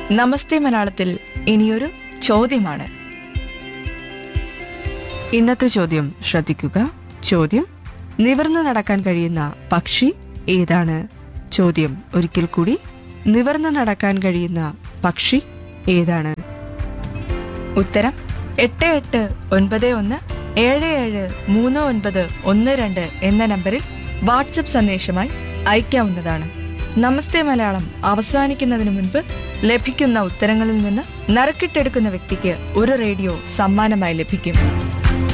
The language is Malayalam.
നമസ്തേ മലയാളത്തിൽ ഇനിയൊരു ചോദ്യമാണ്. ഇന്നത്തെ ചോദ്യം ശ്രദ്ധിക്കുക. ചോദ്യം: നിവർന്നു നടക്കാൻ കഴിയുന്ന പക്ഷി ഏതാണ്? ചോദ്യം ഒരിക്കൽ കൂടി: നിവർന്നു നടക്കാൻ കഴിയുന്ന പക്ഷി ഏതാണ്? ഉത്തരം 8891773912 എന്ന നമ്പറിൽ വാട്സപ്പ് സന്ദേശമായി അയക്കാവുന്നതാണ്. നമസ്തേ മലയാളം അവസാനിക്കുന്നതിന് മുൻപ് ലഭിക്കുന്ന ഉത്തരങ്ങളിൽ നിന്ന് നറുക്കിട്ടെടുക്കുന്ന വ്യക്തിക്ക് ഒരു റേഡിയോ സമ്മാനമായി ലഭിക്കും.